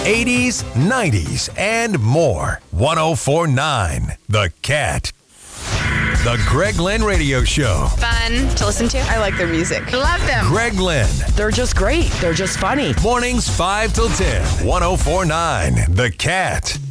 80s, 90s, and more. 104.9 The Cat. The Greg Lynn Radio Show. Fun to listen to. I like their music. Love them. Greg Lynn. They're just great. They're just funny. Mornings 5 till 10. 104.9 The Cat.